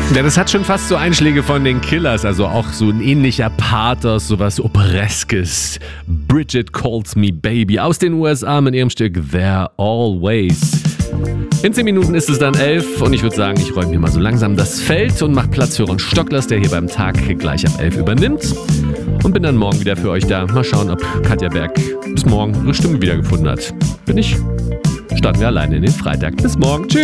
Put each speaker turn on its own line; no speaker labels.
Ja, das hat schon fast so Einschläge von den Killers, also auch so ein ähnlicher Pathos, sowas Opereskes. Bridget Calls Me Baby aus den USA mit ihrem Stück There Always. In 10 Minuten ist es dann 11 und ich würde sagen, ich räume hier mal so langsam das Feld und mache Platz für Ron Stocklers, der hier beim Tag gleich ab 11 übernimmt. Und bin dann morgen wieder für euch da. Mal schauen, ob Katja Berg bis morgen ihre Stimme wiedergefunden hat. Wenn nicht, starten wir alleine in den Freitag. Bis morgen. Tschüss.